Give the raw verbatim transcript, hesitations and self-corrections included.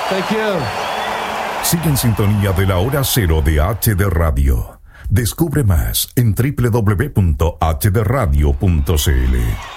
Thank you. Sigue en sintonía de la hora cero de H D Radio. Descubre más en doble u doble u doble u punto h d radio punto c l.